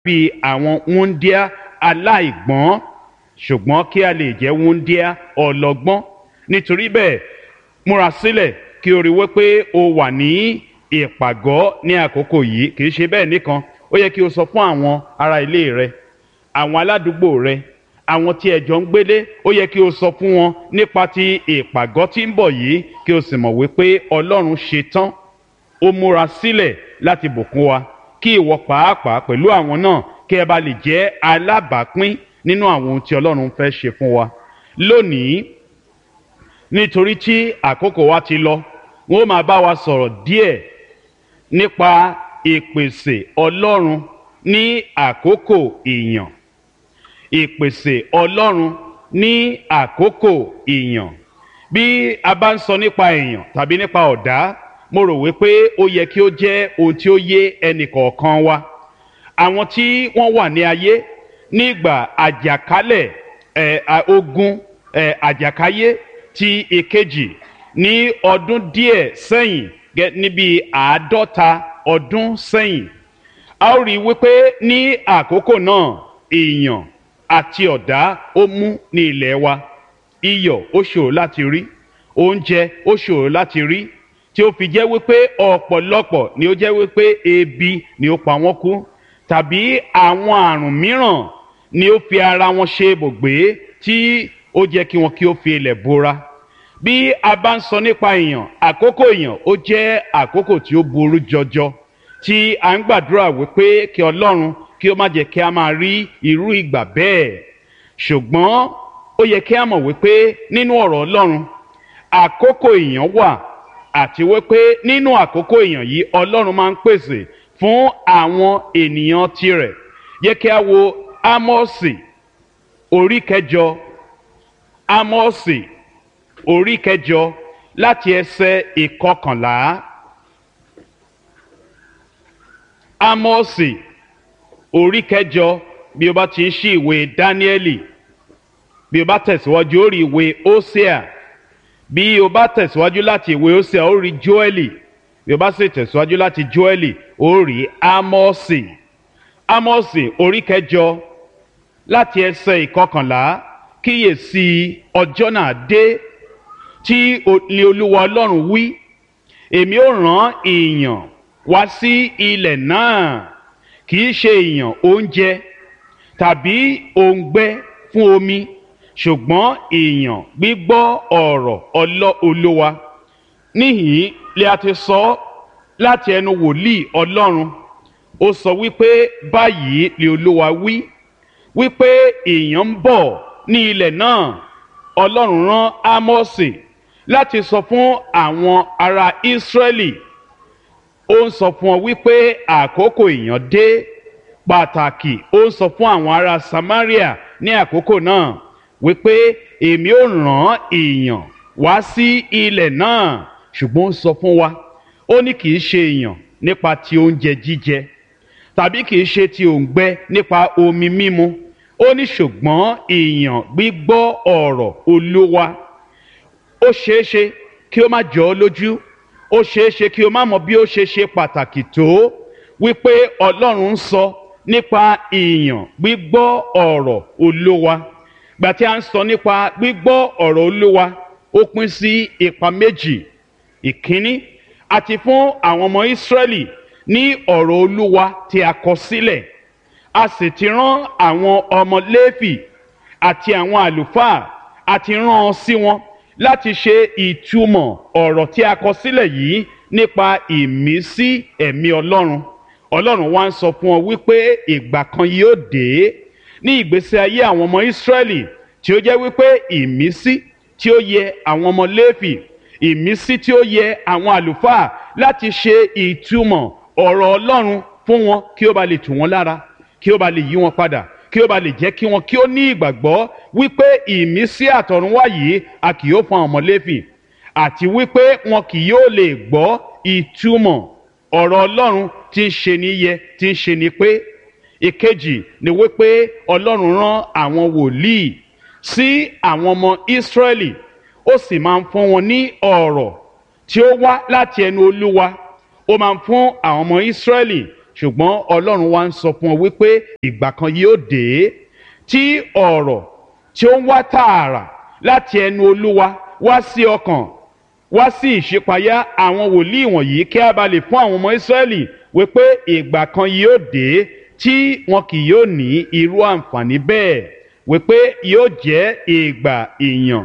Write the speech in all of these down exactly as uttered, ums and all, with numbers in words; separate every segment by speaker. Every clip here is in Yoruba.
Speaker 1: bí àwọn wúńdíá aláìgbọ́n ṣùgbọ́n kí a lè jẹ́ wúńdíá ọlọ́gbọ́n. Nítorí bẹ́ẹ̀ múra sílẹ̀ kí o rí wípé o wà ní ìpàgọ́ ní àkókò yìí. Kì í ṣe bẹ́ẹ̀ nìkan, ó yẹ kí o sọ fún àwọn ará ilé rẹ, àwọn aládùúgbò rẹ, àwọn tí ẹ jọ ń gbélé, ó yẹ kí o sọ fún wọn nípa ti ìpàgọ́ tí ń bọ̀ yìí, kí o sì mọ̀ wípé Ọlọ́run ṣe tán, ó múra sílẹ̀ láti bùkún wa, kí ìwọ pàápàá pẹ̀lú àwọn náà kí ẹ bá lè jẹ́ alábàápín nínú àwọn ohun tí Ọlọ́run fẹ́ ṣe fún wa lónìí. Nítorí tí àkókò wa ti lọ, wọn ó máa bá wa sọ̀rọ̀ díẹ̀ nípa ìpèsè Ọlọ́run ní àkókò ìyàn. Ìpèsè Ọlọ́run ní àkókò ìyàn. Bí a bá ń sọ nípa ìyàn tàbí nípa ọ̀dá, mo rò wípé ó yẹ kí ó jẹ́ ohun tí ó yé ẹnìkọ̀ọ̀kan wa. Àwọn tí wọ́n wà ní ayé nígbà àjàkálẹ̀ ẹ̀ ogun ẹ̀ àjàkáyé ti ìkejì ní ọdún díẹ̀ sẹ́yìn, níbi àádọ́ta ọdún sẹ́yìn, a ó rí i wípé ní àkókò náà ìyàn àti ọ̀dá ó mú ní ilẹ̀ wa. Iyọ̀ ó ṣòro láti rí, oúnjẹ ó ṣòro láti rí, tí ó fi jẹ́ wípé ọ̀pọ̀lọpọ̀ ni ó jẹ́ wípé ebi ni ó pa wọ́n kú, tàbí àwọn àrùn mìíràn ni ó fi ara wọn ṣe ibùgbé tí ó jẹ́ kí wọn kí ó fi ilẹ̀ bora. Bí a bá ń sọ nípa ìyàn, àkókò ìyàn ó jẹ́ àkókò tí ó burú jọjọ, tí a ń gbàdúrà wípé kí Ọlọ́run kí ó má jẹ́ kí a máa rí irú ìgbà bẹ́ẹ̀. Ṣùgbọ́n ó yẹ kí a mọ̀ wípé nínú ọ̀rọ̀ Ọlọ́run àkókò ìyàn wà, àti wípé nínú àkókò ìyàn yìí Ọlọ́run máa ń pèsè fún àwọn ènìyàn tirẹ̀. Yẹ kí a wo Ámọ́sì orí kẹjọ, Ámọ́sì orí kẹjọ láti ẹsẹ̀ ìkọkànlá. Ámọ́sì orí kẹjọ, bí o bá ti ń ṣí ìwé Dáníẹ́lì, bí o bá tẹ̀síwájú ó rí ìwé Hósíà, bí o bá tẹ̀síwájú láti ìwé Hósíà ó rí Jóẹ́lì, bí o bá sì tẹ̀síwájú láti Jóẹ́lì ó rí Ámọ́sì. Ámọ́sì orí kẹjọ láti ẹsẹ̀ ìkọkànlá. Kíyèsí ọjọ́ náà dé, tí ni Olúwa Ọlọ́run wí, èmi ó rán ìyàn wá sí ilẹ̀ náà, kì í ṣe ìyàn oúnjẹ tàbí òǹgbẹ fún omi, ṣùgbọ́n ìyàn gbígbọ́ ọ̀rọ̀ Olúwa. Níhìn-ín lè a ti sọ láti ẹnu wòlíì Ọlọ́run. Ó sọ wípé báyìí ni Olúwa wí, wípé ìyàn ń bọ̀ ní ilẹ̀ náà. Ọlọ́run rán Ámọ́sì láti sọ fún àwọn ará Ísírẹ́lì. Ó ń sọ fún ọ wípé àkókò ìyàn dé. Pàtàkì ó ń sọ fún àwọn ará Samaria ní àkókò náà wípé èmi ó rán ìyàn wá sí ilẹ̀ náà. Ṣùgbọ́n ó sọ fún wa, ó ní kì í ṣe ìyàn nípa ti oúnjẹ jíjẹ, tàbí kì í ṣe ti òǹgbẹ nípa omi mímu. Ó ní ṣùgbọ́n ìyàn gbígbọ́ ọ̀rọ̀ Olúwa. Ó ṣeéṣe kí ó má jọ ọ́ lójú, ó ṣeéṣe kí o má mọ bí ó ṣe ṣe pàtàkì tó wípé Ọlọ́run ń sọ nípa ìyàn gbígbọ́ ọ̀rọ̀ Olúwa. Gbà tí a ń sọ nípa gbígbọ́ ọ̀rọ̀ Olúwa, ó pín sí ipa méjì. Ìkíní, àti fún àwọn ọmọ Ísírẹ́lì ní ọ̀rọ̀ Olúwa tí a kọ sílẹ̀. A sì ti rán àwọn ọmọ Léfì àti àwọn àlùfáà, àti rán ọ sí wọn láti ṣe ìtumọ̀ ọ̀rọ̀ tí a kọ sílẹ̀ yìí nípa ìmísí ẹ̀mí Ọlọ́run. Ọlọ́run wá ń sọ fún ọ wípé ìgbà kan yóò dé ní ìgbésí ayé àwọn ọmọ Ísírẹ́lì tí ó jẹ́ wípé ìmísí tí ó yẹ àwọn ọmọ Léfì, ìmísí tí ó yẹ àwọn àlùfáà láti ṣe ìtumọ̀ ọ̀rọ̀ Ọlọ́run fún wọn, kí ó bá lè tù wọ́n lára, kí ó bá lè yí wọn padà, kí ó bá lè jẹ́ kí wọn kí ó ní ìgbàgbọ́ wípé ìmísí àtọ̀runwá yìí a kì yóò fún àwọn ọmọ Léfì, àti wípé wọn kì yóò lè gbọ́ ìtumọ̀ ọ̀rọ̀ Ọlọ́run tí ń ṣe ní yẹ, tí ń ṣe ní pé. Ìkejì ni wípé Ọlọ́run rán àwọn wòlíì sí àwọn ọmọ Ísírẹ́lì, ó sì máa ń fún wọn ní ọ̀rọ̀ tí ó wá láti ẹnu Olúwa. Ó máa ń fún àwọn ọmọ Ísírẹ́lì, ṣùgbọ́n ọlọ́run wá ń sọ fún ọ wípé ìgbà kan yóò dé tí ọ̀rọ̀ tí ó ń wá tààrà láti ẹnu olúwa wá sí ọkàn wá sí ìṣípayá àwọn wòlíì wọ̀nyí kí a bá lè fún àwọn ọmọ Ísírẹ́lì wípé ìgbà kan yóò dé tí wọn kì yóò ní irú àǹfààní bẹ́ẹ̀ wípé yóò jẹ́ ìgbà ìyàn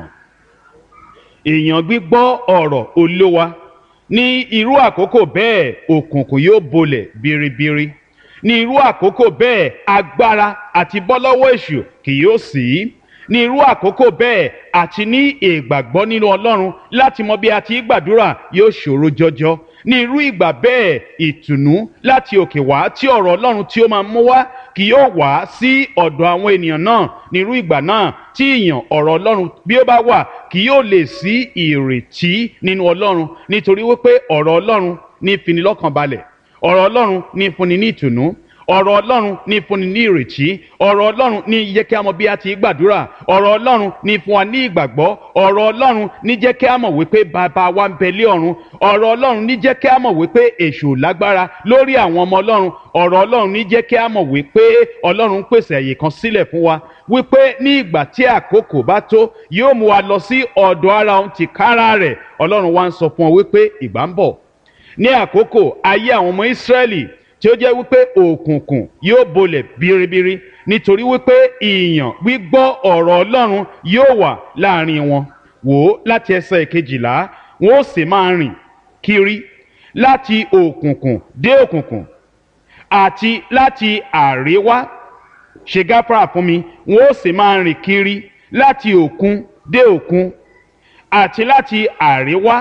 Speaker 1: ìyàn gbígbọ́ ọ̀rọ̀ olúwa ní irú àkókò bẹ́ẹ̀ òkùnkùn yóò bolẹ̀ biribiri ní irú àkókò bẹ́ẹ̀ agbára àti bọ́ lọ́wọ́ èṣù kì yóò sí ní irú àkókò bẹ́ẹ̀ àti ní ìgbàgbọ́ nínú Ọlọ́run láti mọ bí a ti gbàdúrà yóò ṣòro jọjọ ní irú ìgbà bẹ́ẹ̀ ìtùnú láti òkè wá tí ọ̀rọ̀ Ọlọ́run tí ó máa mú wá kì yóò wá sí ọ̀dọ̀ àwọn ènìyàn náà ní irú ìgbà náà tí ìyàn ọ̀rọ̀ Ọlọ́run bí ó bá wà kì yóò lè sí ìrètí nínú Ọlọ́run nítorí wípé ọ̀rọ̀ Ọlọ́run ní fini lọ́kàn balẹ̀ ọ̀rọ̀ Ọlọ́run ní fúnni ní ìtùnú ọ̀rọ̀ Ọlọ́run ní fúnni ní ìrètí ọ̀rọ̀ Ọlọ́run ní jẹ́ kí a mọ̀ bí a ti gbàdúrà ọ̀rọ̀ Ọlọ́run ní fún wa ní ìgbàgbọ́ ọ̀rọ̀ Ọlọ́run ní jẹ́ kí a mọ̀ wípé bàbá wa ń bẹ lé ọ̀run ọ̀rọ̀ Ọlọ́run ní jẹ́ kí a mọ̀ wípé èṣù lágbára lórí àwọn ọmọ Ọlọ́run ọ̀rọ̀ Ọlọ́run ní jẹ́ kí a mọ̀ wípé Ọlọ́run ń pèsè àyè kan sílẹ̀ fún wa wípé ní ìgbà tí àkókò bá tó yóò mú wa lọ sí ọ̀dọ̀ ara òun tìkára rẹ̀ Ọlọ́run wa ń sọ fún ọ wípé ìgbà ń bọ̀ ní àkókò ayé àwọn ọmọ Ísírẹ́lì tí ó jẹ́ wípé òkùnkùn yóò bolẹ̀ biribiri nítorí wípé ìyàn gbígbọ́ ọ̀rọ̀ Ọlọ́run yóò wà láàrin wọn wò ó láti ẹsẹ̀ ìkejìlá wọn ó sì máa rìn kiri láti òkùnkùn dé òkùnkùn àti láti àríwá ṣe gáfárà fún mi wọn ó sì máa rìn kiri láti òkun dé òkun àti láti àríwá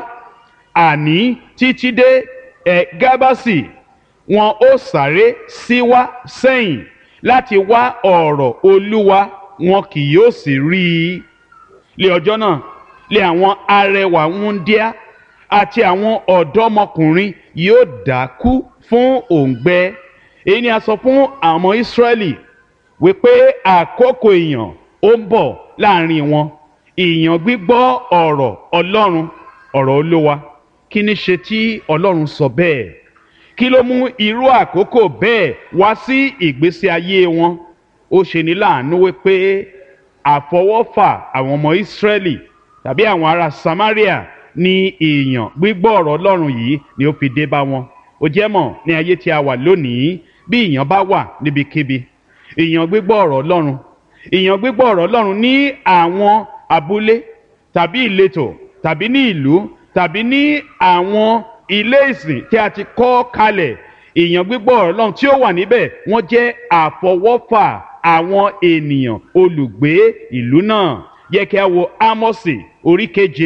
Speaker 1: àní títí dé ẹ̀ gábásì wọn ó sáré síwá sẹ́yìn láti wá ọ̀rọ̀ Olúwa wọn kì yóò sì rí i lé ọjọ́ náà lé àwọn arẹwà wúńdíá àti àwọn ọ̀dọ́mọkùnrin yóò dákú fún òǹgbẹ èyí ni a sọ fún àwọn ọmọ Ísírẹ́lì wípé àkókò ìyàn ó ń bọ̀ láàrin wọn ìyàn gbígbọ́ ọ̀rọ̀ Ọlọ́run ọ̀rọ̀ Olúwa kí ni ṣe tí Ọlọ́run sọ bẹ́ẹ̀ kí ló mú irú àkókò bẹ́ẹ̀ wá sí ìgbésí ayé wọn ó ṣe ní láàánú wípé àfọwọ́fà àwọn ọmọ Ísírẹ́lì tàbí àwọn ará Samaria ní ìyàn gbígbọ́ ọ̀rọ̀ Ọlọ́run yìí ni ó fi dé bá wọn ó jẹ́ mọ̀ ní ayé tí a wà lónìí bí ìyàn bá wà níbikíbi ìyàn gbígbọ́ ọ̀rọ̀ Ọlọ́run ìyàn gbígbọ́ ọ̀rọ̀ Ọlọ́run ní àwọn abúlé tàbí ìletò tàbí ní ìlú tàbí ní àwọn ilé ìsìn tí a ti kọ́ kalẹ̀ ìyàn gbígbọ́ ọ̀rọ̀ Ọlọ́run tí ó wà níbẹ̀ wọ́n jẹ́ àfọwọ́fà àwọn ènìyàn olùgbé ìlú náà yẹ kí a wo Ámọ́sì orí keje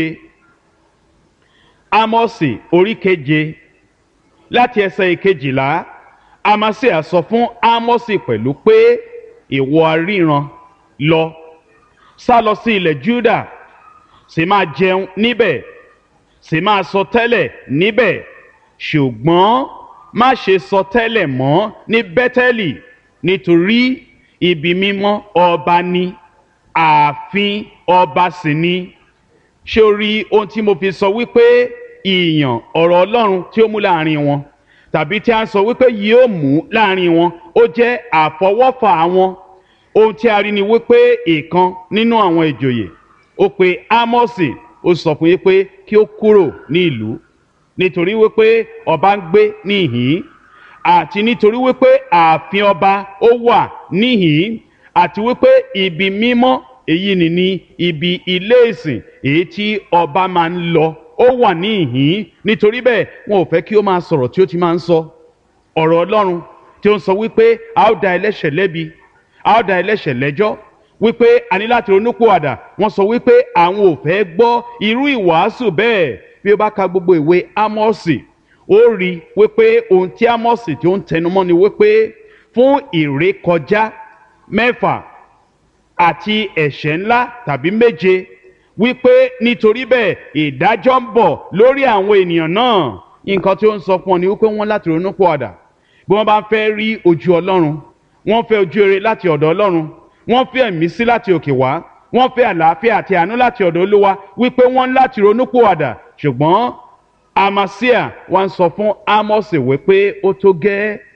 Speaker 1: Ámọ́sì orí keje láti ẹsẹ̀ ìkejìlá Amasíà sọ fún Ámọ́sì pẹ̀lú pé ìwọ aríran lọ sá lọ sí ilẹ̀ Júdà sì máa jẹun níbẹ̀ sì máa sọ tẹ́lẹ̀ níbẹ̀ ṣùgbọ́n má ṣe sọ tẹ́lẹ̀ mọ́ ní Bẹ́tẹ́lì nítorí ibi mímọ́ ọba ni ààfin ọba sì ni ṣé o rí ohun tí mo fi sọ wípé ìyàn ọ̀rọ̀ Ọlọ́run tí ó mú láàrin wọn tàbí tí a sọ wípé yóò mú láàrin wọn ó jẹ́ àfọwọ́fà wọn ohun tí a rí ni wípé ìkan nínú àwọn ìjòyè ó pe Ámọ́sì ó sọ fún yín pé kí ó kúrò ní ìlú nítorí wípé ọba ń gbé níhìn àti nítorí wípé ààfin ọba ó wà níhìn àti wípé ibi mímọ́ èyí ni ní ibi ilé ìsìn èyí tí ọba máa ń lọ ó wà níhìn nítorí bẹ́ẹ̀ wọn ò fẹ́ kí ó máa sọ̀rọ̀ tí ó ti máa ń sọ ọ̀rọ̀ Ọlọ́run tí ó ń sọ wípé a ó dá ẹlẹ́ṣẹ̀ lẹ́bi a ó dá ẹlẹ́ṣẹ̀ lẹ́jọ́ wípé a ní láti ronúpìwàdà wọ́n sọ wípé àwọn ò fẹ́ gbọ́ irú ìwàásù bẹ́ẹ̀ bí ó bá ka gbogbo ìwé Ámọ́sì ó rí wípé ohun tí Ámọ́sì tí ó ń tẹnumọ́ ni wípé fún ìrékọjá mẹ́fà àti ẹ̀ṣẹ̀ ńlá tàbí méje wípé nítorí bẹ́ẹ̀ ìdájọ́ ń bọ̀ lórí àwọn ènìyàn náà nǹkan tí ó ń sọ fún ọ ni wípé wọ́n láti ronúpìwàdà bí wọ́n bá fẹ́ rí ojú Ọlọ́run wọ́n fẹ́ ojú rere láti ọ̀dọ̀ Ọlọ́run wọ́n fẹ́ ẹ̀mísí láti òkè wá wọ́n fẹ́ àlàáfíà àti àánú láti ọ̀dọ̀ Olúwa wípé wọ́n láti ronúpìwàdà ṣùgbọ́n Amasíà wá ń sọ fún Ámọ́sì wípé ó tó gẹ́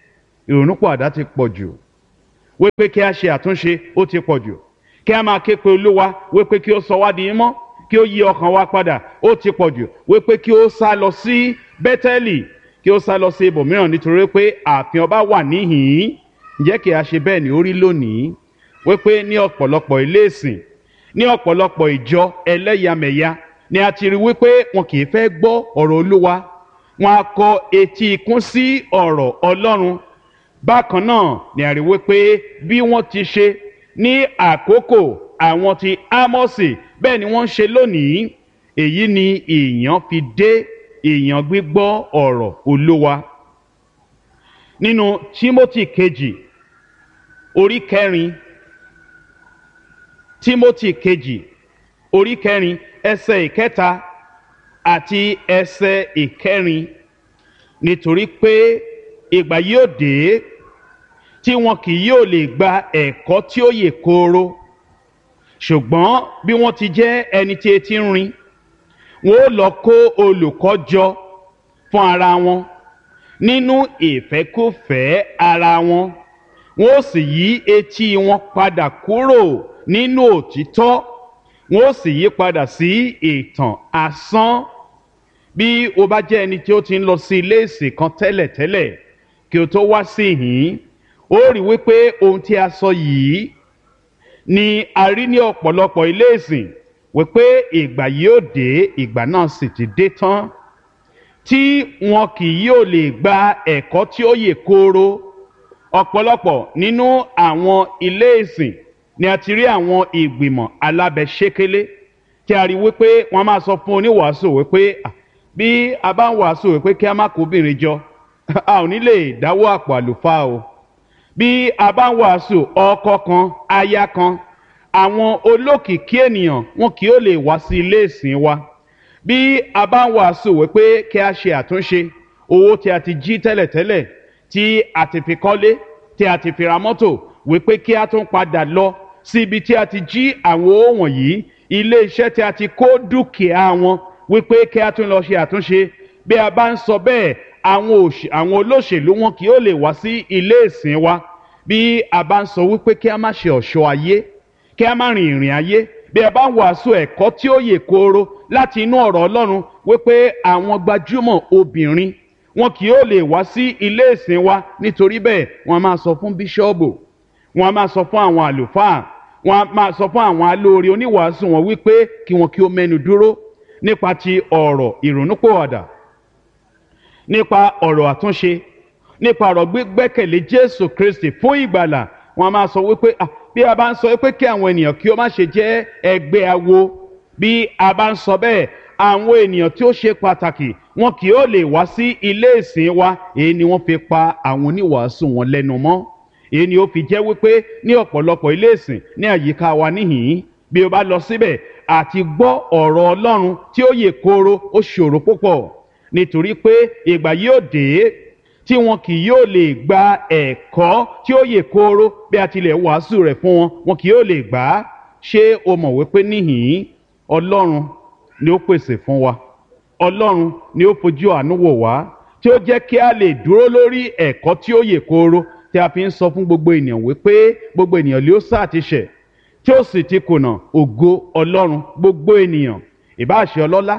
Speaker 1: ìrònúpìwàdà ti pọ̀ jù wípé kí a ṣe àtúnṣe ó ti pọ̀ jù kí a máa ké pe olúwa wípé kí ó sọ wá di mímọ́ kí ó yí ọkàn wa padà ó ti pọ̀ jù wípé kí ó sá lọ sí bẹ́tẹ́lì kí ó sá lọ sí ibòmíràn nítorí pé ààfin ọba wà níhìn-ín. ǹjẹ́ kí a ṣe bẹ́ẹ̀ ní orí lónìí wípé ní ọ̀pọ̀lọpọ̀ ilé ìsìn ní ọ̀pọ̀lọpọ̀ ìjọ ẹlẹ́yàmẹ̀yà ni a ti rí wípé wọn kì í fẹ́ gbọ́ ọ̀rọ̀ olúwa wọn á kọ etí ikún sí ọ̀rọ̀ ọlọ́run. bákan náà ni a rí wípé bí wọ́n ti ṣe ní àkókò àwọn ti ámọ́sì bẹ́ẹ̀ ni wọ́n ń ṣe lónìí. èyí ni ìyàn fi dé ìyàn gbígbọ́ ọ̀rọ̀ olúwa. nínú tímótì kejì orí kẹrin tímótì kejì orí kẹrin ẹsẹ̀ ìkẹta àti ẹsẹ̀ ìkẹrin nítorí pé ìgbà yóò dé tí wọn kì yóò lè gba ẹ̀kọ́ tí ó yè kooro ṣùgbọ́n bí wọ́n ti jẹ́ ẹni tí etí ń rin wọn ó lọ kó olùkọ́ jọ fún ara wọn nínú ìfẹ́kúfẹ̀ẹ́ ara wọn wọn ó sì yí etí wọn padà kúrò nínú òtítọ́ wọn ó sì yí padà sí ìtàn asán. bí o bá jẹ́ ẹni tí ó ti ń lọ sí ilé ìsìn kan tẹ́lẹ̀tẹ́lẹ̀ kí o tó wá sí ìhín ó rí wípé ohun tí a sọ yìí ni a rí ní ọ̀pọ̀lọpọ̀ ilé ìsìn wípé ìgbà yóò dé ìgbà náà sì ti dé tán tí wọn kì yóò lè gba ẹ̀kọ́ tí ó yè kooro. ọ̀pọ̀lọpọ̀ nínú àwọn ilé ìsìn ni a ti rí àwọn ìgbìmọ̀ alábẹ́sẹ́kẹ́lé tí a rí wípé wọ́n máa sọ fún oníwàásù wípé bí a bá ń wàásù wípé kí a má kó obìnrin jọ a ò ní lè dáwọ́ àpò àlùfáà o. bí a bá ń wàásù ọkọ kan aya kan àwọn olókìkí ènìyàn wọn kì yóò lè wá sí ilé ìsìn wa. bí a bá ń wàásù wípé kí a ṣe àtúnṣe owó tí a ti jí tẹ́lẹ̀tẹ́lẹ̀ tí a ti fi kọ́lé tí a ti fi ra mọ́tò wípé kí a tún padà lọ sí ibi tí a ti jí àwọn owó wọ̀nyí ilé iṣẹ́ tí a ti kó dúkìá wọn wípé kí a tún lọ ṣe àtúnṣe. bí a bá ń sọ bẹ́ẹ̀ àwọn olóṣèlú wọn kì yóò lè wá sí ilé ìsìn wa. bí a bá ń sọ wípé kí a má ṣe ọ̀ṣọ́ ayé kí a má rìn ìrìn ayé bí a bá ń wàásù ẹ̀kọ́ tí ó yè kooro láti inú ọ̀rọ̀ Ọlọ́run wípé àwọn gbajúmọ̀ obìnrin wọn kì yóò lè wá sí ilé ìsìn wa nítorí bẹ́ẹ̀ wọ́n máa sọ fún bíṣọ́ọ̀bù wọ́n máa sọ fún àwọn àlùfáà wọ́n máa sọ fún àwọn alóore oníwàásù wọn wípé kí wọn kí ó mẹ́nu dúró nípa ti ọ̀rọ̀ ìrònúpìwàdà nípa ọ̀rọ̀ àtúnṣe nípa ọ̀rọ̀ gbígbẹ́kẹ̀lé Jésù Kristi fún ìgbàlà. wọ́n máa sọ wípé bí a bá ń sọ wípé kí àwọn ènìyàn kí ó má ṣe jẹ́ ẹgbẹ́ awo bí a bá ń sọ bẹ́ẹ̀ àwọn ènìyàn tí ó ṣe pàtàkì wọn kì yóò lè wá sí ilé ìsìn wa. èyí ni wọ́n fi pa àwọn oníwàásù wọn lẹ́nu mọ́. èyí ni ó fi jẹ́ wípé ní ọ̀pọ̀lọpọ̀ ilé ìsìn ní àyíká wa níhìn-ín bí o bá lọ síbẹ̀ àti gbọ́ ọ̀rọ̀ Ọlọ́run tí ó yè kooro ó ṣòro púpọ̀ nítorí pé ìgbà yóò dé tí wọn kì yóò lè gba ẹ̀kọ́ tí ó yè kooro bí a tilẹ̀ wàásù rẹ̀ fún wọn wọn kì yóò lè gbà á. ṣé o mọ̀ wípé níhìn-ín Ọlọ́run ni ó pèsè fún wa Ọlọ́run ni ó fojú àánú wò wá tí ó jẹ́ kí a lè dúró lórí ẹ̀kọ́ tí ó yè kooro tí a fi ń sọ fún gbogbo ènìyàn wípé gbogbo ènìyàn ló sá ti ṣẹ̀ tí ó sì ti kùnà ògo Ọlọ́run. gbogbo ènìyàn ìbá ṣe ọlọ́lá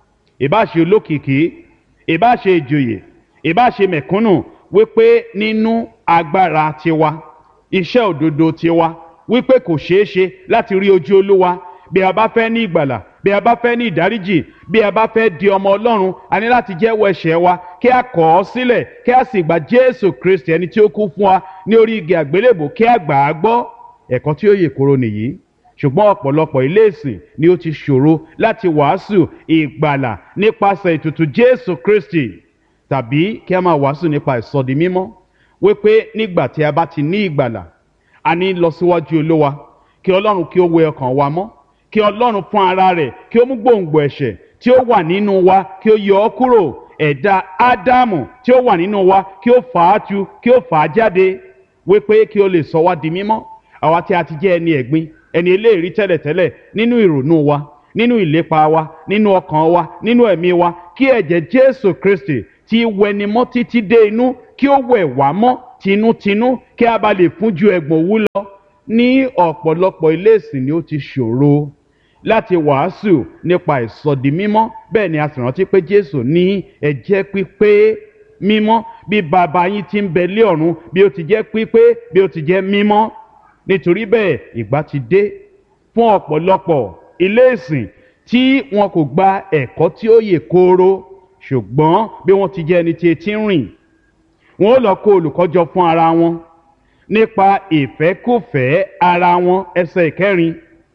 Speaker 1: ìbá ṣe olókìkí ìbá ṣe ìjòyè ìbá ṣe mẹ̀kúnnù wípé nínú agbára tiwa iṣẹ́ òdodo tiwa wípé kò ṣeé ṣe láti rí ojú Olúwa. bí a bá fẹ́ ní ìgbàlà bí a bá fẹ́ ní ìdáríjì bí a bá fẹ́ di ọmọ Ọlọ́run a ní láti jẹ́wọ́ ẹ̀ṣẹ̀ wa kí a kọ̀ ọ́ sílẹ̀ kí a sì gba Jésù Kristi ẹni tí ó kú fún wa ní orí igi àgbélébùú kí a gbà á gbọ́. ẹ̀kọ́ tí ó yè kooro nìyí. ṣùgbọ́n ọ̀pọ̀lọpọ̀ ilé ìsìn ni ó ti ṣòro láti wàásù ìgbàlà nípasẹ̀ ètùtù Jésù Kristi tàbí kí a máa wàásù nípa ìsọdi mímọ́ wípé nígbà tí a bá ti ní ìgbàlà a ní lọ síwájú Olúwa kí Ọlọ́run kí ó wẹ ọkàn wa mọ́ kí Ọlọ́run fún ara rẹ̀ kí ó mú gbòǹgbò ẹ̀ṣẹ̀ tí ó wà nínú wa kí ó yọ ọ́ kúrò. ẹ̀dá Ádámù tí ó wà nínú wa kí ó fà á tu kí ó fà á jáde wípé kí ó lè sọ wá di mímọ́. àwa tí a ti jẹ́ ẹni ẹ̀gbin ẹni eléèrí tẹ́lẹ̀tẹ́lẹ̀ nínú ìrònú wa nínú ìlépa wa nínú ọkàn wa nínú ẹ̀mí wa kí ẹ̀jẹ̀ Jésù Kristi tí wẹni mọ́ títí dé inú kí ó wẹ̀ wá mọ́ tinútinú kí a bá lè fún ju ẹ̀gbọ̀n òwú lọ. Ní ọ̀pọ̀lọpọ̀ ilé ìsìn ni ó ti ṣòro láti wàásù nípa ìsọdi mímọ́. Bẹ́ẹ̀ ni a sì rántí pé Jésù ní ẹ jẹ́ pípé mímọ́ bí bàbá yín tí ń bẹ lé ọ̀run bí ó ti jẹ́ pípé bí ó ti jẹ́ mímọ́. Nítorí bẹ́ẹ̀ ìgbà ti dé fún ọ̀pọ̀lọpọ̀ ilé ìsìn tí wọn kò gba ẹ̀kọ́ tí ó yè kooro, ṣùgbọ́n bí wọ́n ti jẹ́ ẹni tí etí ń rìn, wọn ó lọ kó olùkọ́ jọ fún ara wọn nípa ìfẹ́kùfẹ́ ara wọn. Ẹsẹ̀ ìkẹrin,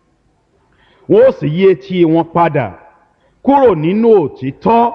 Speaker 1: wọn ó sì yí etí wọn padà kúrò nínú òtítọ́,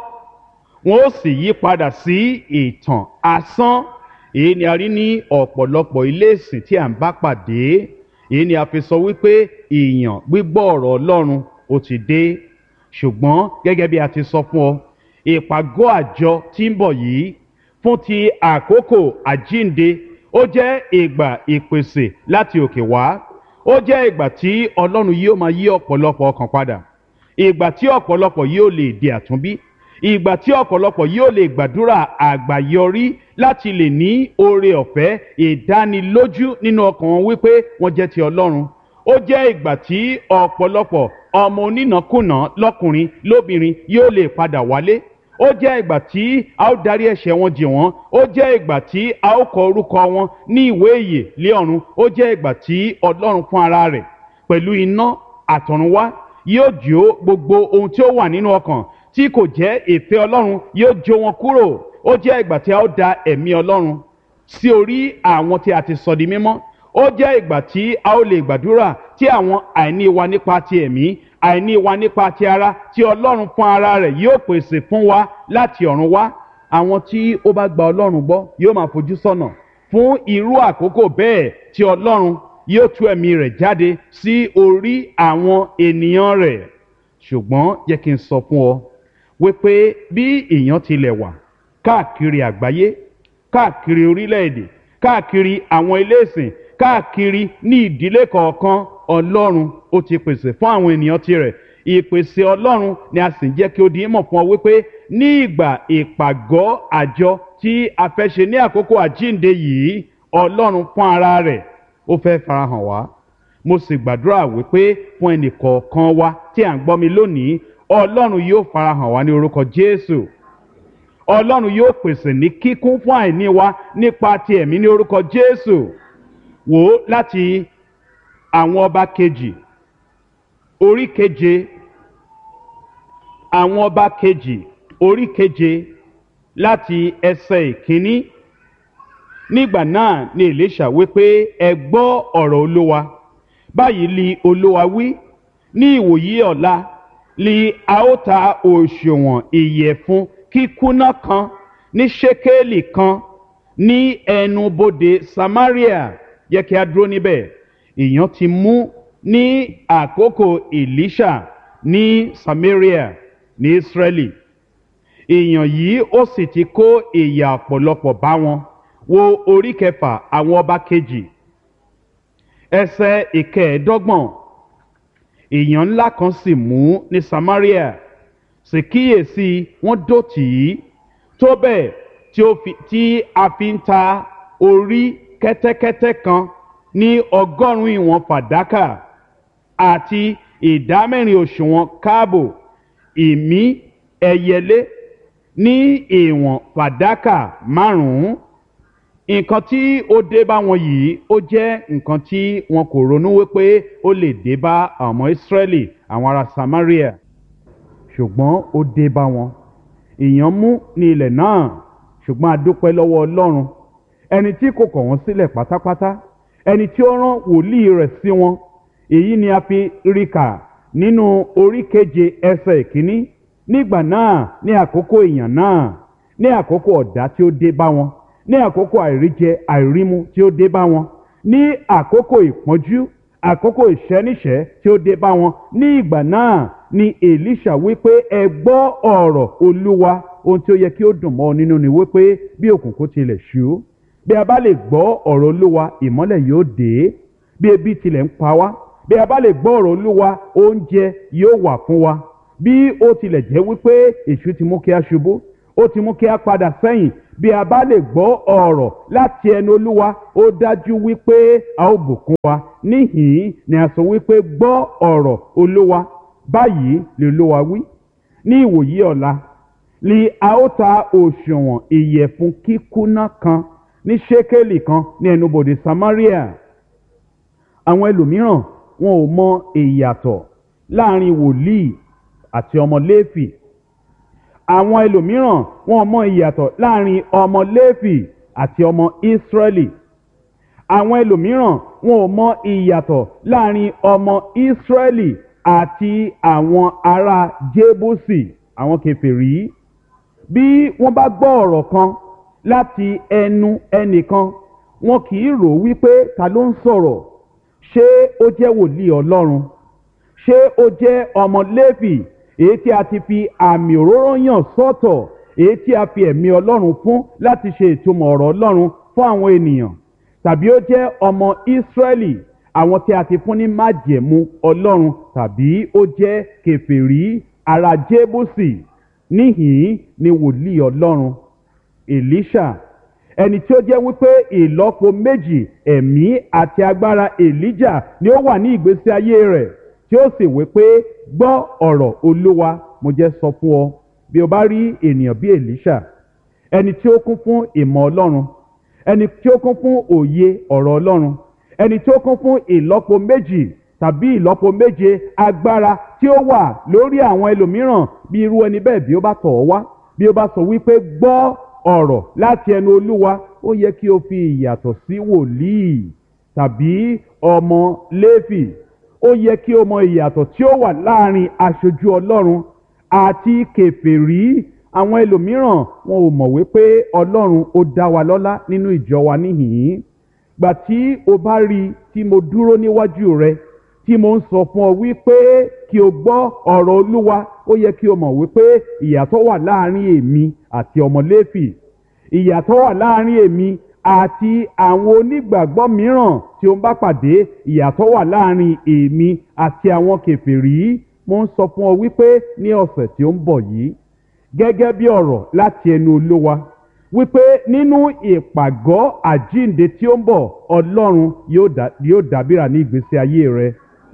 Speaker 1: wọn ó sì yí padà sí ìtàn asán. Èyí ni a rí ní ọ̀pọ̀lọpọ̀ ilé ìsìn tí à ń bá pàdé. Èyí ni a fi sọ wípé ìyàn gbígbọ́ ọ̀rọ̀ Ọlọ́run ó ti dé. Ṣùgbọ́n gẹ́gẹ́ bí a ti sọ fún ọ, ìpàgọ́ àjọ tí ń bọ̀ yìí fún ti àkókò àjínde ó jẹ́ ìgbà ìpèsè láti òkè wá. Ó jẹ́ ìgbà tí Ọlọ́run yóò máa yí ọ̀pọ̀lọpọ̀ ọkàn padà, ìgbà tí ọ̀pọ̀lọpọ̀ yóò lè di àtúnbí, ìgbà tí ọ̀pọ̀lọpọ̀ yóò lè gbàdúrà àgbàyọrí láti lè ní oore ọ̀fẹ́ ìdánilójú nínú ọkàn wọn wípé wọ́n jẹ́ ti Ọlọ́run. Ó jẹ́ ìgbà tí ọ̀pọ̀lọpọ̀ ọmọ onínàkúnà lọ́kùnrin lóbìnrin yóò lè padà wálé. Ó jẹ́ ìgbà tí a ó darí ẹ̀ṣẹ̀ wọn jì wọ́n. Ó jẹ́ ìgbà tí a ó kọ orúkọ wọn ní ìwé ìyè lé ọ̀run. Ó jẹ́ ìgbà tí Ọlọ́run fún ara rẹ̀ pẹ̀lú iná àtọ̀runwá yóò jó gbogbo ohun tí ó wà nínú ọkàn tí kò jẹ́ ìfẹ́ Ọlọ́run, yóò jó wọn kúrò. Ó jẹ́ ìgbà tí a ó da ẹ̀mí Ọlọ́run sí orí àwọn tí a ti sọ di mímọ́. Ó jẹ́ ìgbà tí a ó lè gbàdúrà tí àwọn àìní wa nípa ti ẹ̀mí, àìní wa nípa ti ara tí Ọlọ́run fún ara rẹ̀ yóò pèsè fún wa láti ọ̀run wá. Àwọn tí ó bá gba Ọlọ́run gbọ́ yóò máa fojú sọ́nà fún irú àkókò bẹ́ẹ̀ tí Ọlọ́run yóò tú ẹ̀mí rẹ̀ jáde sí orí àwọn ènìyàn rẹ̀. Ṣùgbọ́n jẹ́ kí n sọ fún ọ wípé bí èèyàn tilẹ̀ wà káàkiri àgbáyé, káàkiri orílẹ̀-èdè, káàkiri àwọn ilé ìsìn, káàkiri ní ìdílé kọ̀ọ̀kan, Ọlọ́run ó ti pèsè fún àwọn ènìyàn tirẹ̀. Ìpèsè Ọlọ́run ni a sì ń jẹ́ kí ó di mọ̀ fún ọ wípé ní ìgbà ìpàgọ́ àjọ tí a fẹ́ ṣe ní àkókò àjínde yìí, Ọlọ́run fún ara rẹ̀ ó fẹ́ farahàn wá. Mo sì gbàdúrà wípé fún ẹnì kọ̀ọ̀kan wa tí à ń gbọ́ mi lónìí, Ọlọ́run yóò farahàn wá ní orúkọ Jésù. Ọlọ́run yóò pèsè ní kíkún fún àìní wa nípa ti ẹ̀mí ní orúkọ Jésù. Wò ó láti àwọn ọba kejì orí keje, àwọn ọba kejì orí keje láti ẹsẹ̀ ìkíní. Nígbà náà ni Èlíṣà wípé ẹ gbọ́ ọ̀rọ̀ Olúwa. Báyìí li Olúwa wí, ní ìwòyí ọ̀la li a ó ta òṣùwọ̀n ìyẹ̀fun kíkúnná kan ní ṣékélì kan ní ẹnubodè Samaria. Yẹ kí a dúró níbẹ̀. Ìyàn ti mú ní àkókò Èlíṣà ní Samaria ní Israeli. Ìyàn yìí ó sì ti kó ìyà ọ̀pọ̀lọpọ̀ bá wọn. Wo orí kẹfà àwọn ọba kejì ẹsẹ̀ ìkẹẹ̀ẹ́dọ́gbọ̀n. Ìyàn ńlá kan sì mú ní Samaria, sì kíyèsí wọ́n dó tì í tó bẹ́ẹ̀ tí ó fi tí a fi ń ta orí kẹ́tẹ́kẹ́tẹ́ kan ní ọgọ́rùn-ún ìwọ̀n fàdákà àti ìdámẹ́rin òṣùwọ̀n káàbò ìmí ẹyẹlé ní ìwọ̀n fàdákà márùn-ún. Nǹkan tí ó dé bá wọn yìí ó jẹ́ nǹkan tí wọn kò ronú wípé ó lè dé bá àwọn ọmọ Ísírẹ́lì, àwọn ará Samaria, ṣùgbọ́n ó dé bá wọn. Ìyàn mú ní ilẹ̀ náà, ṣùgbọ́n a dúpẹ́ lọ́wọ́ Ọlọ́run, ẹni tí kò kọ̀ wọ́n sílẹ̀ pátápátá, ẹni tí ó rán wòlíì rẹ̀ sí wọn. Èyí ni a fi rí kà nínú orí keje ẹsẹ̀ ìkíní. Nígbà náà ní àkókò ìyàn náà, ní àkókò ọ̀dá tí ó dé bá wọn, ní àkókò àìríjẹ àìrímu tí ó dé bá wọn, ní àkókò ìpọ́njú, àkókò ìṣẹ́níṣẹ́ tí ó dé bá wọn, ní ìgbà náà ni Èlíṣà wípé ẹ gbọ́ ọ̀rọ̀ Olúwa. Ohun tí ó yẹ kí ó dùn mọ́ ọ nínú ni wípé bí òkùnkùn tilẹ̀ ṣú, bí a bá lè gbọ́ ọ̀rọ̀ Olúwa, ìmọ́lẹ̀ yóò dé. Bí ebi tilẹ̀ ń pa wá, bí a bá lè gbọ́ ọ̀rọ̀ Olúwa, oúnjẹ yóò wà fún wa. Bí ó tilẹ̀ jẹ́ wípé èṣù ti mú kí a ṣubú, ó ti mú kí a padà sẹ́yìn. Bí a bá lè gbọ́ ọ̀rọ̀ láti ẹnu Olúwa, ó dájú wípé a ó bùkún wa. Níhìn-ín ni a sọ wípé gbọ́ ọ̀rọ̀ Olúwa, báyìí lè Olúwa wí. Ní ìwòyí ọ̀la ni a ó ta òṣùwọ̀n ìyẹ̀fun kíkúnná kan ní ṣékélì kan ní ẹnubodè Samaria. Àwọn ẹlòmíràn wọn ò mọ ìyàtọ̀ láàrin wòlíì àti ọmọ Léfì. Àwọn ẹlòmíràn wọn ò mọ ìyàtọ̀ láàrin ọmọ Léfì àti ọmọ Ísírẹ́lì. Àwọn ẹlòmíràn wọn ò mọ ìyàtọ̀ láàrin ọmọ Ísírẹ́lì àti àwọn ará Jébúsì, àwọn kèfèrí. Bí wọ́n bá gbọ́ ọ̀rọ̀ kan láti ẹnu ẹnìkan, wọn kì í rò wípé ta ló ń sọ̀rọ̀. Ṣé ó jẹ́ wòlíì Ọlọ́run? Ṣé ó jẹ́ ọmọ Léfì, èyí tí a ti fi àmì òróró yàn sọ́tọ̀, èyí tí a fi ẹ̀mí Ọlọ́run fún láti ṣe ìtumọ̀ ọ̀rọ̀ Ọlọ́run fún àwọn ènìyàn? Tàbí ó jẹ́ ọmọ Ísírẹ́lì, àwọn tí a ti fún ní májẹ̀mú Ọlọ́run? Tàbí ó jẹ́ kèfèrí ará Jébúsì? Níhìn-ín ni wòlíì Ọlọ́run Èlíṣà, ẹni tí ó jẹ́ wípé ìlọ́po méjì ẹ̀mí àti agbára Èlíjà ni ó wà ní ìgbésí ayé rẹ̀, tí ó sì wípé gbọ́ ọ̀rọ̀ Olúwa. Mo jẹ́ sọ fún ọ, bí o bá rí ènìyàn bí Èlíṣà, ẹni tí ó kún fún ìmọ̀ Ọlọ́run, ẹni tí ó kún fún òye ọ̀rọ̀ Ọlọ́run, ẹni tí ó kún fún ìlọ́po méjì tàbí ìlọ́po méje agbára tí ó wà lórí àwọn ẹlòmíràn, bí irú ẹni bẹ́ẹ̀ bí ó bá tọ̀ ọ́ wá, bí ó bá sọ wípé gbọ́ ọ̀rọ̀ láti ẹnu Olúwa, ó yẹ kí o fi ìyàtọ̀ sí wòlíì tàbí ọmọ Léfì. Ó yẹ kí o mọ ìyàtọ̀ tí ó wà láàrin aṣojú Ọlọ́run àti kèfèrí. Àwọn ẹlòmíràn wọn ò mọ̀ wípé Ọlọ́run ó dá wa lọ́lá nínú ìjọ wa níhìn-ín. Gbà tí o bá rí tí mo dúró níwájú rẹ, tí mo ń sọ fún ọ wípé kí o gbọ́ ọ̀rọ̀ Olúwa, ó yẹ kí o mọ̀ wípé ìyàtọ̀ wà láàrin èmi àti ọmọ Léfì. Ìyàtọ̀ wà láàrin èmi àti àwọn onígbàgbọ́ mìíràn tí ó ń bá pàdé. Ìyàtọ̀ wà láàrin èmi àti àwọn kèfèrí. Mo ń sọ fún ọ wípé ní ọ̀sẹ̀ tí ó ń bọ̀ yìí, gẹ́gẹ́ bí ọ̀rọ̀ láti ẹnu Olúwa, wípé nínú ìpàgọ́ àjíǹde tí ó ń bọ̀, Ọlọ́run yóò dábìrà ní ìgbésí ayé rẹ.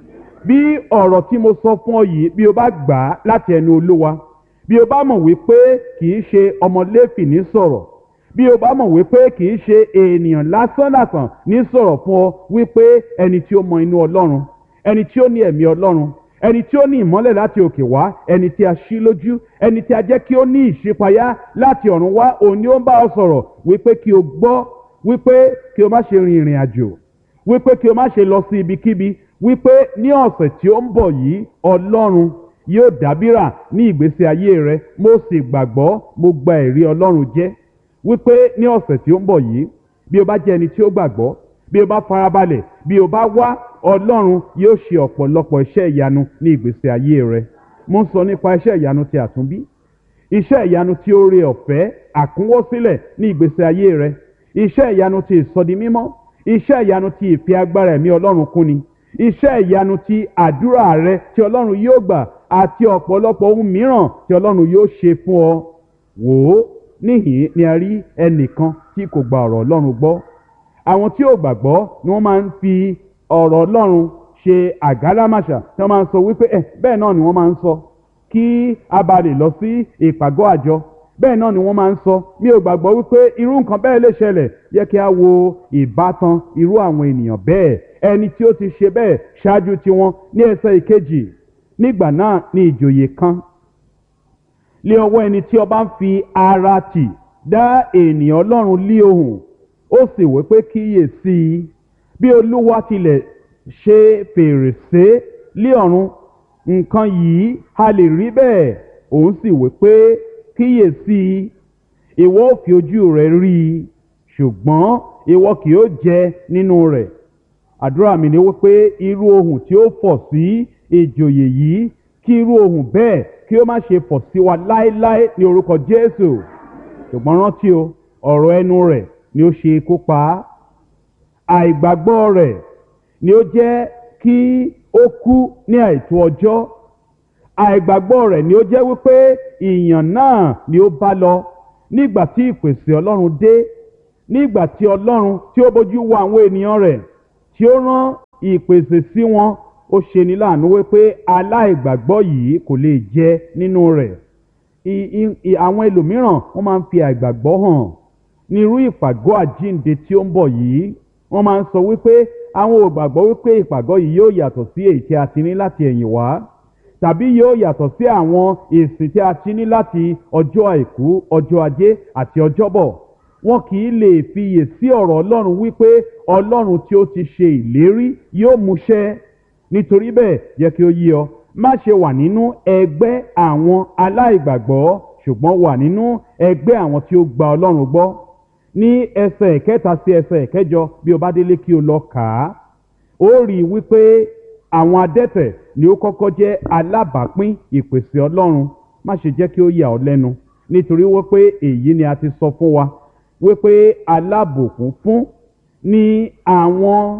Speaker 1: Bí ọ̀rọ̀ tí mo sọ fún ọ yìí, bí o bá gbà á láti ẹnu Olúwa, bí o bá mọ̀ wípé kì í ṣe ọmọ Léfì ní sọ̀rọ̀, bí o bá mọ̀ wípé kì í ṣe ènìyàn lásánlàsàn ní sọ̀rọ̀ fún ọ, wípé ẹni tí ó mọ inú Ọlọ́run, ẹni tí ó ní ẹ̀mí Ọlọ́run, ẹni tí ó ní ìmọ́lẹ̀ láti òkè wá, ẹni tí a ṣí lójú, ẹni tí a jẹ́ kí ó ní ìṣípayá láti ọ̀run wá, òun ni ó ń bá ọ sọ̀rọ̀ wípé kí o gbọ́, wípé kí o má ṣe rin ìrìn àjò, wípé kí o má ṣe lọ sí ibikíbi, wípé ní ọ̀sẹ̀ tí ó ń bọ̀ yìí Ọlọ́run yóò dábìrà ní ìgbésí ayé rẹ. Mo sì gbàgbọ́, mo gba ẹ̀rí Ọlọ́run jẹ́ wípé ní ọ̀sẹ̀ tí ó ń bọ̀ yìí, bí o bá jẹ́ ẹni tí ó gbàgbọ́, bí o bá farabalẹ̀, bí o bá wá, Ọlọ́run yóò ṣe ọ̀pọ̀lọpọ̀ iṣẹ́ ìyanu ní ìgbésí ayé rẹ. Mo ń sọ nípa iṣẹ́ ìyanu ti àtúnbí, iṣẹ́ ìyanu tí oore ọ̀fẹ́ àkúnwọ́sílẹ̀ ní ìgbésí ayé rẹ, iṣẹ́ ìyanu ti ìsọdimímọ́, iṣẹ́ ìyanu ti ìfi agbára ẹ̀mí Ọlọ́run kúnni, iṣẹ́ ìyanu ti àdúrà rẹ tí Ọlọ́run yóò gbà, àti ọ̀pọ̀lọpọ̀ ohun mìíràn tí Ọlọ́run yóò ṣe fún ọ. Wò ó, níhìn ni a rí ẹnìkan tí kò gba ọ̀rọ̀ Ọlọ́run gbọ́. Àwọn tí ò gbàgbọ́ ni wọ́n máa ń fi ọ̀rọ̀ Ọlọ́run ṣe àgálámàṣà, tí wọ́n máa ń sọ wípé ẹ̀ bẹ́ẹ̀ náà ni wọ́n máa ń sọ kí a bá lè lọ sí ìpàgọ́ àjọ. Bẹ́ẹ̀ náà ni wọ́n máa ń sọ, mi ò gbàgbọ́ wípé irú nǹkan bẹ́ẹ̀ lè ṣẹlẹ̀. Yẹ kí a wo ìbátan irú àwọn ènìyàn bẹ́ẹ̀, ẹni tí ó ti ṣe bẹ́ẹ̀ ṣáájú tiwọn. Ní ẹsẹ̀ ìkejì, nígbà náà ni ìjòyè kan lé ọwọ́ ẹni tí ọba ń fi ara tì dá ènìyàn Ọlọ́run lé ohùn, ó sì wí pé kíyèsí i, bí Olúwa tilẹ̀ ṣe fèrèsé lé ọ̀run, nǹkan yìí a lè rí bẹ́ẹ̀. Òun sì wí pé kíyèsí i, ìwọ ó fi ojú rẹ rí i, ṣùgbọ́n ìwọ kì yóò jẹ nínú rẹ̀. Àdúrà mi ni wípé irú ohùn tí ó fọ̀ sí ìjòyè yìí, kí irú ohùn bẹ́ẹ̀ kí ó má ṣe fọ̀ sí wa láéláé ní orúkọ Jésù. Ṣùgbọ́n rántí o, ọ̀rọ̀ ẹnu rẹ̀ ni ó ṣe ikú pa á. Àìgbàgbọ́ rẹ̀ ni ó jẹ́ kí ó kú ní àìtó ọjọ́. Àìgbàgbọ́ rẹ̀ ni ó jẹ́ wípé ìyàn náà ni ó bá lọ nígbà tí ìpèsè ọlọ́run dé, nígbà tí ọlọ́run tí ó bójú wo àwọn ènìyàn rẹ̀ tí ó rán ìpèsè sí wọn, ó ṣe ní láàánú wípé aláìgbàgbọ́ yìí kò lè jẹ nínú rẹ̀. Àwọn ẹlòmíràn wọ́n máa ń fi àìgbàgbọ́ hàn nírú ìpàgọ́ àjíǹde tí ó ń bọ̀ yìí. Wọ́n máa ń sọ wípé àwọn ò gbàgbọ́ wípé ìpàgọ́ yìí yóò yàtọ̀ sí èyí tí a ti ní láti ẹ̀yìn wá, tàbí yóò yàtọ̀ sí àwọn ìsìn tí a ti ní láti ọjọ́ àìkú, ọjọ́ ajé àti ọjọ́bọ̀. Wọn kì í lè fiyè sí ọ̀rọ̀ Ọlọ́run wípé Ọlọ́run tí ó ti ṣe ìlérí yóò múṣẹ. Nítorí bẹ́ẹ̀ yẹ kí ó yé ọ, má ṣe wà nínú ẹgbẹ́ àwọn aláìgbàgbọ́, ṣùgbọ́n wà nínú ẹgbẹ́ àwọn tí ó gba Ọlọ́run gbọ́. Ní ẹsẹ̀ ìkẹta sí ẹsẹ̀ ìkẹjọ, bí o bá délé kí o lọ kà á, ó rí i wípé àwọn adẹ́tẹ̀ ni ó kọ́kọ́ jẹ́ alábàápín ìpèsè Ọlọ́run. Má ṣe jẹ́ kí ó yà ọ́ lẹ́nu, nítorí wípé èyí ni a ti sọ fún wa wípé alábùkún fún ni àwọn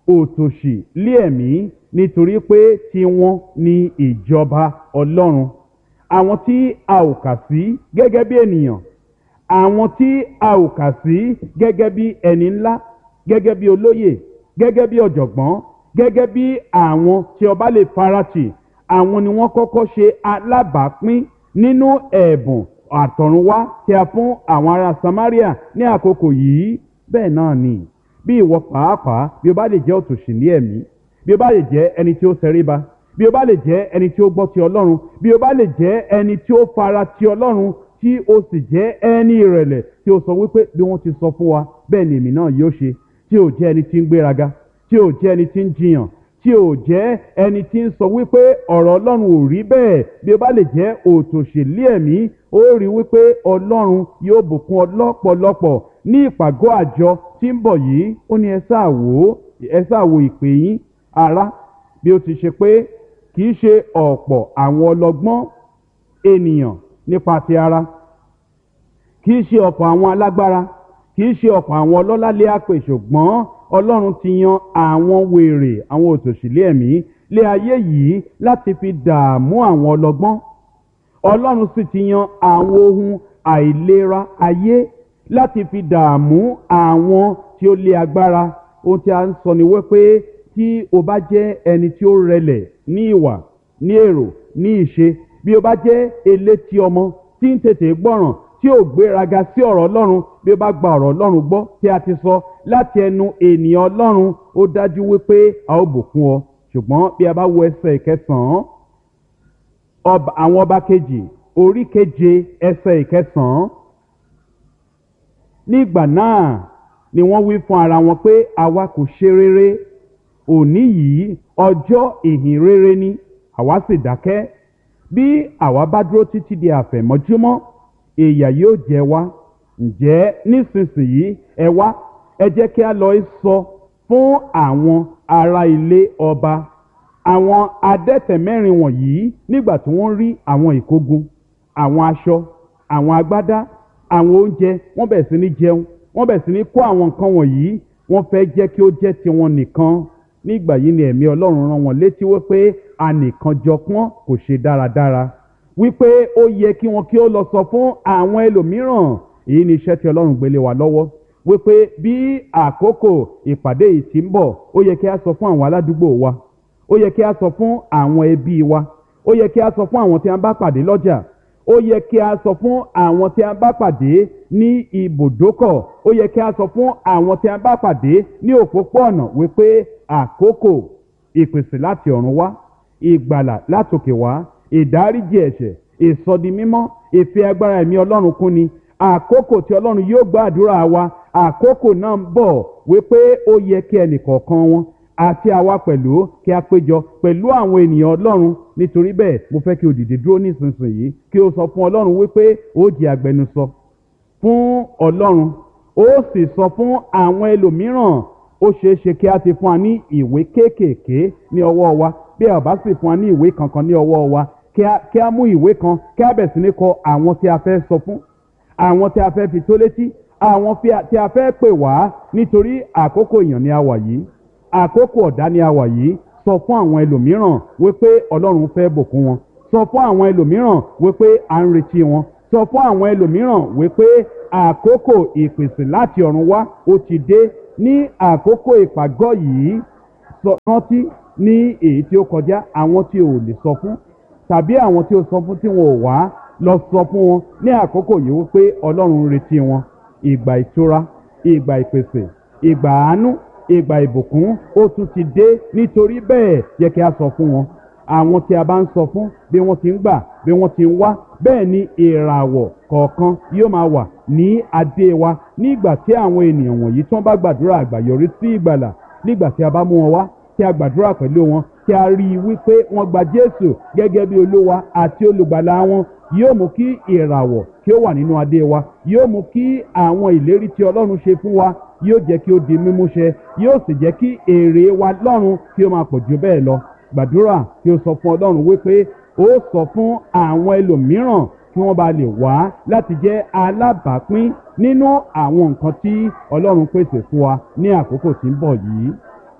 Speaker 1: òtòṣì lé ẹ̀mí, nítorí pé tiwọn ni ìjọba Ọlọ́run. Àwọn tí a ò kà sí gẹ́gẹ́ bí ènìyàn, àwọn tí a ò kà sí gẹ́gẹ́ bí ẹni ńlá, gẹ́gẹ́ bí olóyè, gẹ́gẹ́ bí ọ̀jọ̀gbọ́n, gẹ́gẹ́ bí àwọn tí ọba lè faratì, àwọn ni wọ́n kọ́kọ́ ṣe alábàápín nínú ẹ̀bùn àtọ̀runwá tí a fún àwọn ará Samaria ní àkókò yìí. Bẹ́ẹ̀ náà ni bí ìwọ pàápàá, bí o bá lè jẹ́ òtòṣì ní ẹ̀mí, bí o bá lè jẹ́ ẹni tí ó tẹríba, bí o bá lè jẹ́ ẹni tí ó gbọ́ ti Ọlọ́run, bí o bá lè jẹ́ ẹni tí ó fara ti Ọlọ́run, tí o sì jẹ́ ẹni ìrẹ̀lẹ̀ tí o sọ wípé bí wọ́n ti sọ fún wa bẹ́ẹ̀ ni èmi náà yóò ṣe, tí o jẹ́ ẹni tí ń gbéraga, tí o jẹ́ ẹni tí ń jiyàn, tí o jẹ́ ẹni tí ń sọ wípé ọ̀rọ̀ Ọlọ́run ò rí bẹ́ẹ̀, bí o bá lè jẹ́ òtòṣèlú ẹ̀mí, ó rí wípé Ọlọ́run yóò bùkún ọ lọ́pọ̀lọpọ̀ ní ìpàgọ́ àjọ tí ń bọ̀ yìí. Ó ní ẹ sáà wò, ẹ sáà wò ìpè yín ará, bí ó ti ṣe pé kì í ṣe ọ̀pọ̀ àwọn ọlọ́gbọ́n ènìyàn nípa ti ara, kì í ṣe ọ̀pọ̀ àwọn alágbára, kì í ṣe ọ̀pọ̀ àwọn ọlọ́lá lé àpè, ṣùgbọ́n Ọlọ́run ti yan àwọn wèrè, àwọn òtòṣìlẹ̀ ẹ̀mí lé ayé yìí láti fi dààmú àwọn ọlọ́gbọ́n. Ọlọ́run sì ti yan àwọn ohun àìlera ayé láti fi dààmú àwọn tí ó lé agbára. Ohun tí a ń sọ ni wípé tí o bá jẹ́ ẹni tí ó rẹlẹ̀ ní ìwà, ní èrò, ní ìṣe, bí o bá jẹ́ elétí ọmọ tí ń tètè gbọ́ràn, tí ò gbéraga sí ọ̀rọ̀ Ọlọ́run, bí o bá gba ọ̀rọ̀ Ọlọ́run gbọ́ tí a ti sọ láti ẹnu ènìyàn Ọlọ́run, ó dájú wípé a ó bùkún ọ. Ṣùgbọ́n bí a bá wo ẹsẹ̀ ìkẹsàn-án, àwọn ọba kejì orí keje ẹsẹ̀ ìkẹsàn-án, nígbà náà ni wọ́n wí fún ara wọn pé àwa kò ṣe rere, òní yìí ọjọ́ ìhìn rere ni, àwa sì dákẹ́. Bí àwa bá dúró títí di àfẹ̀mọ́júmọ́, ìyà yóò jẹ wá. Ǹjẹ́ nísinsìnyí ẹ wá, ẹ jẹ́ kí a lọ sọ fún àwọn ará ilé ọba. Àwọn adẹ́tẹ̀ mẹ́rin wọ̀nyí, nígbà tí wọ́n rí àwọn ìkógun, àwọn aṣọ, àwọn agbádá, àwọn oúnjẹ, wọ́n bẹ̀rẹ̀ sí ní jẹun, wọ́n bẹ̀rẹ̀ sí ní kó àwọn nǹkan wọ̀nyí, wọ́n fẹ́ jẹ́ kí ó jẹ́ tiwọn nìkan. Nígbà yìí ni ẹ̀mí Ọlọ́run rán wọn létí wípé anìkanjọpọ́n kò ṣe dáradára, wípé ó yẹ kí wọn kí ó lọ sọ fún àwọn ẹlòmíràn. Èyí ni iṣẹ́ tí Ọlọ́run gbélé wa lọ́wọ́, wípé bí àkókò ìpàdé yìí ti ń bọ̀, ó yẹ kí a sọ fún àwọn aládùúgbò wa, ó yẹ kí a sọ fún àwọn ẹbí wa, ó yẹ kí a sọ fún àwọn tí a bá pàdé lọ́jà, ó yẹ kí a sọ fún àwọn tí a bá pàdé ní ibùdókọ̀, ó yẹ kí a sọ fún àwọn tí a bá pàdé ní òpópó-ọ̀nà wípé àkókò ìpèsè láti ọ̀run wá, ìgbàlà látòkè wá, ìdáríjì ẹ̀ṣẹ̀, ìsọdimímọ́, ìfẹ́ agbára ẹ̀mí Ọlọ́run kún ni. Àkókò tí Ọlọ́run yóò gba àdúrà wa, àkókò náà ń bọ̀ wípé ó yẹ kí ẹnìkọ̀ọ̀kan wọn àti àwa pẹ̀lú kí a péjọ pẹ̀lú àwọn ènìyàn Ọlọ́run. Nítorí bẹ́ẹ̀ mo fẹ́ kí o dìde dúró nísinsìnyí kí o sọ fún Ọlọ́run wípé ó di agbẹnusọ fún Ọlọ́run, ó sì sọ fún àwọn ẹlòmíràn. Ó ṣeé ṣe kí a ti fún wa ní ìwé kéékèèké ní ọwọ́ wa, bí a bá sì fún wa ní ìwé kankan ní ọwọ́ wa, kí a mú ìwé kan kí a bẹ̀rẹ̀ sí ní kọ àwọn tí a fẹ́ sọ fún, àwọn tí a fẹ́ fi tó létí, àwọn tí a fẹ́ pè wá. Nítorí àkókò èèyàn ni a wà yìí, àkókò ọ̀dá ni a wà yìí. Sọ fún àwọn ẹlòmíràn wípé Ọlọ́run fẹ́ bùkún wọn, sọ fún àwọn ẹlòmíràn wípé à ń retí wọn, sọ fún àwọn ẹlòmíràn wípé àkókò ìpèsè láti ọ̀run wá ó ti dé. Ní àkókò ìpàgọ́ yìí, sọ rántí ní èyí tí ó kọjá, àwọn tí ò lè sọ fún tàbí àwọn tí ó sọ fún tí wọn ò wá, lọ sọ fún wọn ní àkókò yìí wípé Ọlọ́run ń retí wọn. Ìgbà ìtura, ìgbà ìpèsè, ìgbà àánú, ìgbà ìbùkún ó tún ti dé. Nítorí bẹ́ẹ̀ yẹ kí a sọ fún wọn. Àwọn tí a bá ń sọ fún, bí wọ́n ti ń gbà, bí wọ́n ti ń wá, bẹ́ẹ̀ ni ìràwọ̀ kọ̀ọ̀kan yóò máa wà ní adé wa nígbà tí àwọn ènìyàn wọ̀nyí tí wọ́n bá gbàdúrà àgbàyọrí sí ìgbàlà. Nígbà tí a bá mú wọn wá, tí a gbàdúrà pẹ̀lú wọn, tí a rí i wípé wọ́n gba Jésù gẹ́gẹ́ bí Olúwa àti olùgbàlà wọn, yóò mú kí ìràwọ̀ kí ó wà nínú adé wa, yóò mú kí àwọn ìlérí tí Ọlọ́run ṣe fún wa yóò jẹ́ kí ó di mímúṣẹ, yóò sì jẹ́ kí èrè wa lọ́run kí ó máa pọ̀ jù bẹ́ẹ̀ lọ. Gbàdúrà kí ó sọ fún Ọlọ́run wípé ó sọ fún àwọn ẹlòmíràn kí wọ́n bá lè wá láti jẹ́ alábàápín nínú àwọn nǹkan tí Ọlọ́run pèsè fún wa ní àkókò tí ń bọ̀ yìí.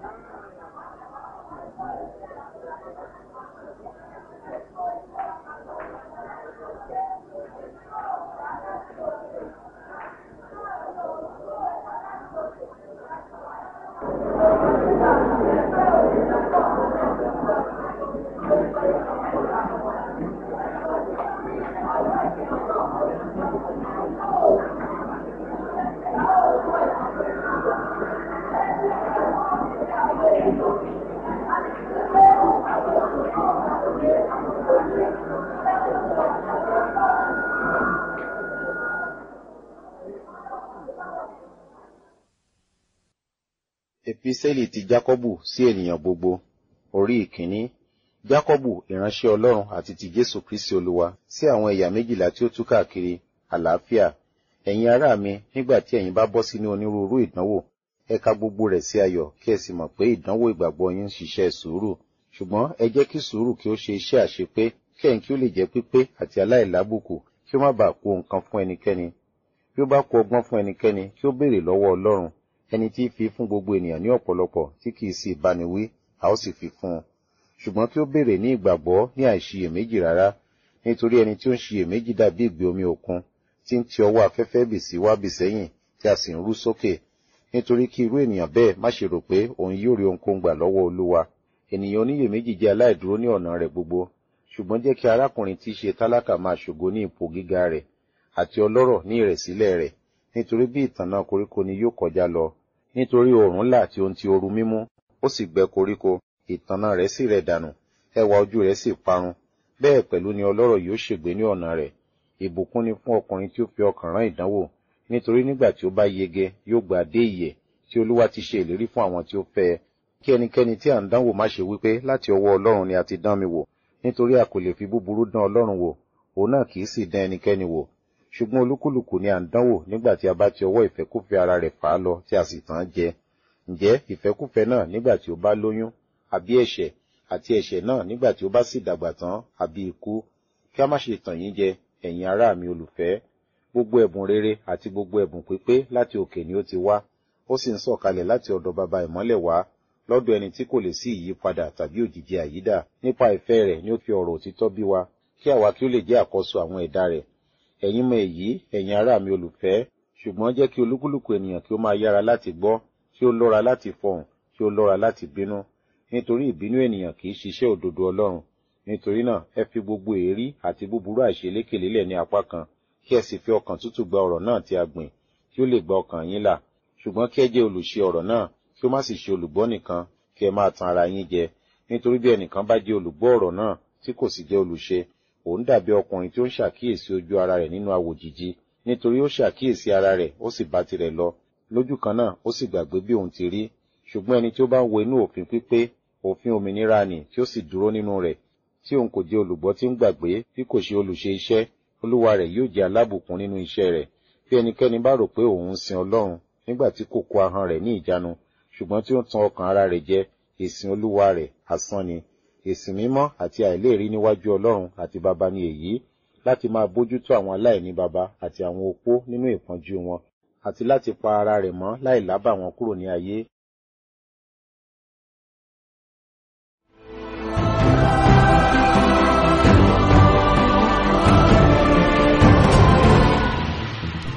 Speaker 2: Epísẹ́lì ti Jákọ́bù sí ènìyàn gbogbo, orí ìkíní. Jákọ́bù, ìránṣẹ́ Ọlọ́run àti ti Jésù Kristi Olúwa, sí àwọn ẹ̀yà méjìlá tí ó tú káàkiri, àlàáfíà. Ẹ̀yin ará mi, nígbà tí ẹ̀yin bá bọ́ sínú onírúurú ìdánwò, ẹ ka gbogbo rẹ̀ sí ayọ̀, kí ẹ sì mọ̀ pé ìdánwò ìgbàgbọ́ yín ń ṣiṣẹ́ sùúrù. Ṣùgbọ́n ẹ jẹ́ kí sùúrù kí ó ṣe iṣẹ́ àṣepé, kí ẹ̀yin kí ó lè jẹ́ pípé àti aláìlábùkù, kí ó má bàa kù nǹkan fún ẹnikẹ́ni. Bí ó bá kù ọgbọ́n fún ẹnikẹ́ni, kí ó béèrè lọ́wọ́ Ọlọ́run, ẹni tí fi fún gbogbo ènìyàn ní ọ̀pọ̀lọpọ̀ tí kìí sì báni wí, a ó sì fi fún un. Ṣùgbọ́n kí ó béèrè ní ìgbàgbọ́ ní àìṣiyèméjì rárá, nítorí ẹni tí ó ń ṣiyèméjì dàbí ìgbé omi òkun, tí ń ti ọwọ́ afẹ́fẹ́ bì sí wá bì sẹ́yìn, tí a sì ń rú sókè. Nítorí kí irú ènìyàn bẹ́ẹ̀ má ṣe rò pé òun yóò rí ohunkóhun gbà lọ́wọ́ Olúwa. Ènìyàn oníyèméjì jẹ́ aláìdúró ní ọ̀nà rẹ̀ gbogbo. Ṣùgbọ́n jẹ́ kí arákùnrin tí í ṣe tálákà máa ṣògo ní ipò gíga rẹ̀, àti ọlọ́rọ̀ ní ìrẹ̀sílẹ̀ rẹ̀, nítorí bí ìtànná koríko ni yóò kọjá lọ. Nítorí oòrùn là tí ó ń ti ooru mímú, ó sì gbẹ koríko, ìtànná rẹ̀ sì rẹ̀ dànù, ẹwà ojú rẹ̀ sì parun. Bẹ́ẹ̀ pẹ̀lú ni ọlọ́rọ̀ yóò ṣègbé ní ọ̀nà rẹ̀. Ìbùkún ni fún ọkùnrin tí ó fi ọkàn rán ìdánwò, nítorí nígbà tí ó bá yege yóò gba dé ìyè tí Olúwa ti ṣe ìlérí fún àwọn tí ó fẹ́ ẹ. Kí ẹnikẹ́ni tí à ń dánwò má ṣe wípé láti ọwọ́ Ọlọ́run ni a ti dán mi wò, nítorí a kò lè fi búburú dán Ọlọ́run wò, òun náà kì í sì dán ẹnikẹ́ni wò. Ṣùgbọ́n olúkúlùkù ni à ń dánwò nígbà tí a bá ti ọwọ́ ìfẹ́kúfẹ̀ẹ́ ara rẹ̀ fà á lọ tí a sì tàn án jẹ. Ǹjẹ́ ìfẹ́kúfẹ̀ẹ́ náà nígbà tí ó bá lóyún, àbí ẹ̀ṣẹ̀, àti ẹ̀ṣẹ̀ náà nígbà tí ó bá sì dàgbà tán, àbí ikú? Kí a má ṣe tàn yín jẹ, ẹ̀yin ará mi olùfẹ́. Gbogbo ẹ̀bùn rere àti gbogbo ẹ̀bùn pípé láti òkè ni ó ti wá, ó sì ń sọ̀kalẹ̀ láti ọ̀dọ̀ Baba ìmọ́lẹ̀ wá, lọ́dọ̀ ẹni tí kò lè sí ìyípadà tàbí òjìji àyídà. Nípa ìfẹ́ rẹ̀ ni ó fi ọ̀rọ̀ òtítọ́ bí wa, kí àwa kí ó lè jẹ́ àkọ́so àwọn ẹ̀dá rẹ̀. Ẹ̀yin mọ èyí, ẹ̀yin ará mi olùfẹ́, ṣùgbọ́n jẹ́ kí olúkúlùkù ènìyàn kí ó máa yára láti gbọ́, kí ó lọ́ra láti fọhùn, kí ó lọ́ra láti bínú, nítorí ìbínú ènìyàn kì í ṣiṣẹ́ òdodo Ọlọ́run. Nítorí náà, ẹ fi gbogbo èérí àti búburú àìṣeléke lélẹ̀ ní apá kan, kí ẹ sì fi ọkàn tútù gba ọ̀rọ̀ náà tí a gbìn, kí ó lè gba ọkàn yín là. Ṣùgbọ́n kí ẹ jẹ́ olùṣe ọ̀rọ̀ náà, kí ó má sì ṣe olùgbọ́ nìkan, kí ẹ máa tan ara yín jẹ. Nítorí bí ẹnìkan bá jẹ́ olùgbọ́ ọ̀rọ̀ náà tí kò sì jẹ́ olùṣe, òun dàbí ọkùnrin tí ó ń ṣàkíyèsí ojú ara rẹ̀ nínú awòjìji, nítorí ó ṣàkíyèsí ara rẹ̀ ó sì bá tirẹ̀ lọ, lójú kan náà ó sì gbàgbé bí òun ti rí. Ṣùgbọ́n ẹni tí ó bá ń wo inú òfin pípé, òfin òmìnira nì tí ó sì dúró nínú rẹ̀, tí òun kò jẹ́ olùgbọ́ tí ń gbàgbé bí kò ṣe olùṣe iṣẹ́, olúwa rẹ̀ yóò jẹ́ alábùkún nínú iṣẹ́ rẹ̀. Bí ẹnikẹ́ni bá rò pé òun ń sin Ọlọ́run nígbà tí kò kó ahọ́n rẹ̀ ní ìjánu, ṣùgbọ́n tí ó ń tan ọkàn ara rẹ̀ jẹ, ìsìn olúwa rẹ̀ asán ni. Ìsìn mímọ́ àti àìléèrí níwájú Ọlọ́run àti Baba ni èyí, láti máa bójútó àwọn aláìní baba àti àwọn opó nínú ìpọ́njú wọn, àti láti pa ara rẹ̀ mọ́ láì lábà wọn kúrò ní ayé.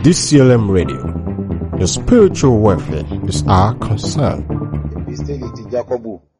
Speaker 3: D C L M Radio. Your spiritual welfare is our concern.
Speaker 2: Episteli ti Jákọ́bù